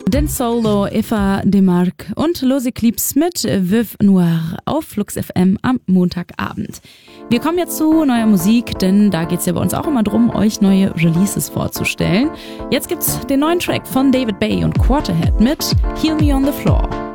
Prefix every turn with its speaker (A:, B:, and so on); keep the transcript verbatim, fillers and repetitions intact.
A: Den Solo, Eva Demarque und Lose Clips mit Veuve Noire auf Flux F M am Montagabend. Wir kommen jetzt zu neuer Musik, denn da geht's ja bei uns auch immer drum, euch neue Releases vorzustellen. Jetzt gibt's den neuen Track von David Bay und Quarterhead mit Heal Me on the Floor.